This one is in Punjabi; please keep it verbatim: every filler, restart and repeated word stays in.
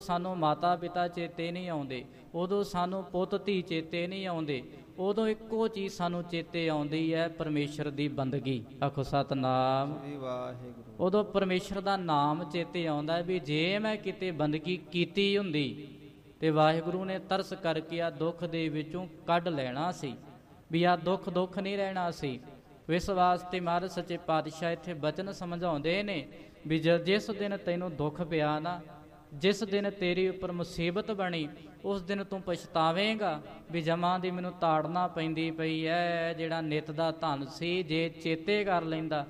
ਸਾਨੂੰ ਮਾਤਾ ਪਿਤਾ ਚੇਤੇ ਨਹੀਂ ਆਉਂਦੇ, ਉਦੋਂ ਸਾਨੂੰ ਪੁੱਤ ਧੀ ਚੇਤੇ ਨਹੀਂ ਆਉਂਦੇ, ਉਦੋਂ ਇੱਕੋ ਚੀਜ਼ ਸਾਨੂੰ ਚੇਤੇ ਆਉਂਦੀ ਹੈ, ਪਰਮੇਸ਼ਰ ਦੀ ਬੰਦਗੀ। ਆਖੋ ਸਤਨਾਮ ਵਾਹਿਗੁਰੂ। ਉਦੋਂ ਪਰਮੇਸ਼ਰ ਦਾ ਨਾਮ ਚੇਤੇ ਆਉਂਦਾ ਵੀ ਜੇ ਮੈਂ ਕਿਤੇ ਬੰਦਗੀ ਕੀਤੀ ਹੁੰਦੀ ਤੇ ਵਾਹਿਗੁਰੂ ਨੇ ਤਰਸ ਕਰਕੇ ਆ ਦੁੱਖ ਦੇ ਵਿੱਚੋਂ ਕੱਢ ਲੈਣਾ ਸੀ, ਵੀ ਆ ਦੁੱਖ ਦੁੱਖ ਨਹੀਂ ਰਹਿਣਾ ਸੀ। ਇਸ ਵਾਸਤੇ ਮਹਾਰਾਜ ਸੱਚੇ ਪਾਤਸ਼ਾਹ ਇੱਥੇ ਬਚਨ ਸਮਝਾਉਂਦੇ ਨੇ ਵੀ ਜਿਸ ਦਿਨ ਤੈਨੂੰ ਦੁੱਖ ਪਿਆ ਨਾ, ਜਿਸ ਦਿਨ ਤੇਰੇ ਉੱਪਰ ਮੁਸੀਬਤ ਬਣੀ, ਉਸ ਦਿਨ ਤੂੰ ਪਛਤਾਵੇਂਗਾ ਵੀ ਜਮਾਂ ਦੀ ਮੈਨੂੰ ਤਾੜਨਾ ਪੈਂਦੀ ਪਈ ਹੈ। ਜਿਹੜਾ ਨਿੱਤ ਦਾ ਧਨ ਸੀ ਜੇ ਚੇਤੇ ਕਰ ਲੈਂਦਾ